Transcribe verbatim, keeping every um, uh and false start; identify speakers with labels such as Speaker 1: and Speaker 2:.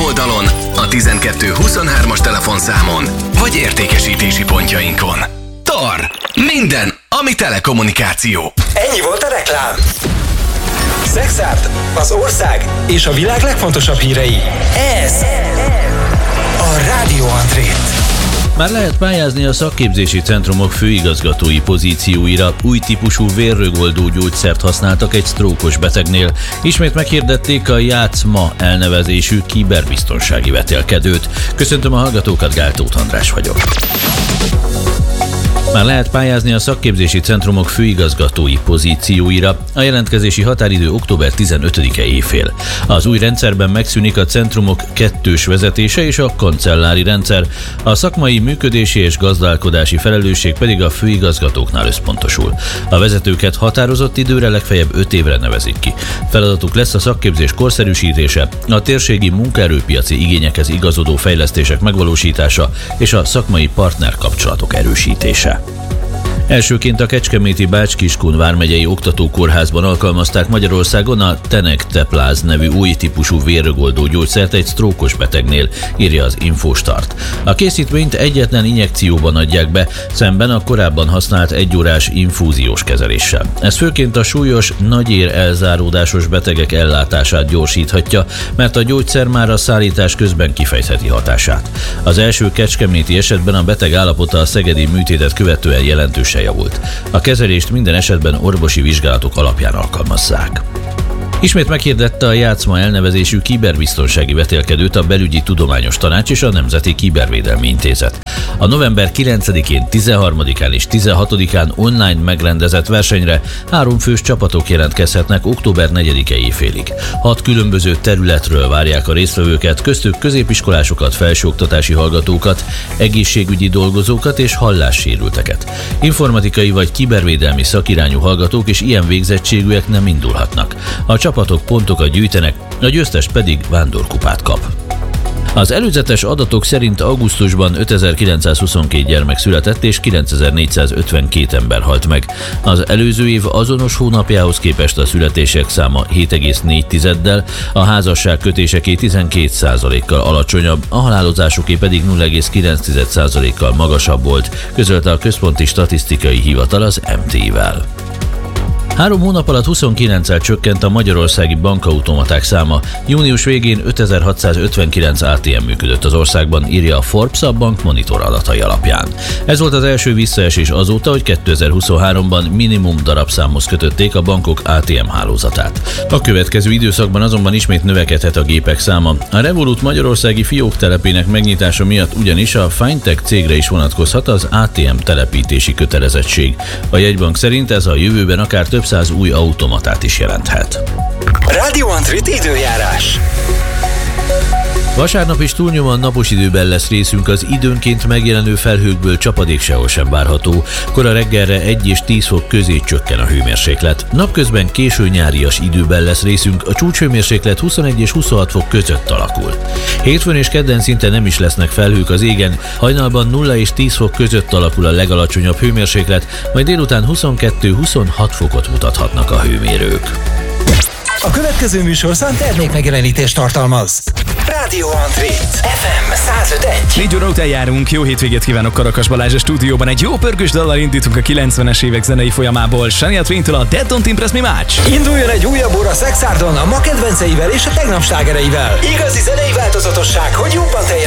Speaker 1: weboldalon, a tizenkettő huszonhármas telefonszámon, vagy értékesítési pontjainkon. Tar! Minden, ami telekommunikáció.
Speaker 2: Ennyi volt a reklám. Szexárd, az ország és a világ legfontosabb hírei. Ez a Rádió Andrét.
Speaker 3: Már lehet pályázni a szakképzési centrumok főigazgatói pozícióira. Új típusú vérrögoldó gyógyszert használtak egy sztrókos betegnél. Ismét meghirdették a Játszma elnevezésű kiberbiztonsági vetélkedőt. Köszöntöm a hallgatókat, Gál Tóth András vagyok. Már lehet pályázni a szakképzési centrumok főigazgatói pozícióira. A jelentkezési határidő október tizenötödike éjfél. Az új rendszerben megszűnik a centrumok kettős vezetése és a kancellári rendszer. A szakmai működési és gazdálkodási felelősség pedig a főigazgatóknál összpontosul. A vezetőket határozott időre, legfeljebb öt évre nevezik ki. Feladatuk lesz a szakképzés korszerűsítése, a térségi munkaerőpiaci igényekhez igazodó fejlesztések megvalósítása és a szakmai partnerkapcsolatok erősítése. Elsőként a kecskeméti Bács-Kiskun vármegyei oktatókórházban alkalmazták Magyarországon a Tenectepláz nevű új típusú vérrögoldó gyógyszert egy sztrókos betegnél, írja az Infostart. A készítményt egyetlen injekcióban adják be, szemben a korábban használt egyórás infúziós kezeléssel. Ez főként a súlyos, nagyér elzáródásos betegek ellátását gyorsíthatja, mert a gyógyszer már a szállítás közben kifejtheti hatását. Az első kecskeméti esetben a beteg állapota a szegedi műtétet követően jelentős javult. A kezelést minden esetben orvosi vizsgálatok alapján alkalmazzák. Ismét meghirdette a Játszma elnevezésű kiberbiztonsági vetélkedőt a Belügyi Tudományos Tanács és a Nemzeti Kibervédelmi Intézet. A november kilencedikén, tizenharmadikán és tizenhatodikán online megrendezett versenyre három fős csapatok jelentkezhetnek október negyedike éjfélig. Hat különböző területről várják a résztvevőket, köztük középiskolásokat, felsőoktatási hallgatókat, egészségügyi dolgozókat és hallássérülteket. Informatikai vagy kibervédelmi szakirányú hallgatók és ilyen végzettségűek nem indulhatnak. A csapatok pontokat gyűjtenek, a győztes pedig vándorkupát kap. Az előzetes adatok szerint augusztusban ötezer-kilencszázhuszonkettő gyermek született és kilencezer-négyszázötvenkét ember halt meg. Az előző év azonos hónapjához képest a születések száma hét egész négy tizeddel, a házasságkötéseké tizenkét százalékkal alacsonyabb, a halálozásoké pedig nulla egész kilenc százalékkal magasabb volt, közölte a Központi Statisztikai Hivatal az em té i-vel. Három hónap alatt huszonkilenccel csökkent a magyarországi bankautomaták száma. Június végén ötezer-hatszázötvenkilenc á té em működött az országban, írja a Forbes a Bank Monitor adatai alapján. Ez volt az első visszaesés azóta, hogy kétezer-huszonháromban minimum darabszámhoz kötötték a bankok á té em hálózatát. A következő időszakban azonban ismét növekedhet a gépek száma. A Revolut magyarországi fiók telepének megnyitása miatt ugyanis a Fintech cégre is vonatkozhat az á té em telepítési kötelezettség. A jegybank szerint ez a jövőben akár több száz új automatát is jelenthet.
Speaker 2: Rádió Andrét időjárás.
Speaker 3: Vasárnap is túlnyomóan napos időben lesz részünk, az időnként megjelenő felhőkből csapadék sehol sem várható. Kora reggelre egy és tíz fok közé csökken a hőmérséklet. Napközben késő nyárias időben lesz részünk, a csúcshőmérséklet huszonegy és huszonhat fok között alakul. Hétfőn és kedden szinte nem is lesznek felhők az égen, hajnalban nulla és tíz fok között alakul a legalacsonyabb hőmérséklet, majd délután huszonkettő-huszonhat fokot mutathatnak a hőmérők.
Speaker 2: A következő műsorszám termékmegjelenítést tartalmaz. Rádió Andrét, ef em száz öt egész egy.
Speaker 4: Négy óra után járunk, jó hétvégét kívánok, Karakas Balázs a stúdióban. Egy jó pörgős dallal indítunk a kilencvenes évek zenei folyamából. Shania Twain-től a Dead Don't Impress Me Much.
Speaker 2: Induljon egy újabb óra Szexárdon a ma kedvenceivel és a tegnap slágereivel. Igazi zenei változatosság, hogy jobban teljesítsen.